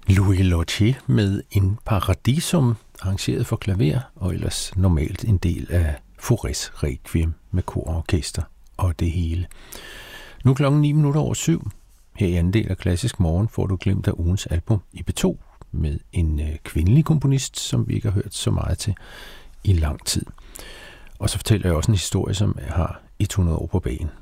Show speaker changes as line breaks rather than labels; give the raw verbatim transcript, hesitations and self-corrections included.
Louis Lothier med en Paradisum, arrangeret for klaver, og ellers normalt en del af Faurés Requiem med kor og orkester og det hele. Nu er klokken ni minutter over syv. Her i anden del af Klassisk Morgen får du glemt af ugens album i P to med en kvindelig komponist, som vi ikke har hørt så meget til i lang tid. Og så fortæller jeg også en historie, som har hundrede år på bagen.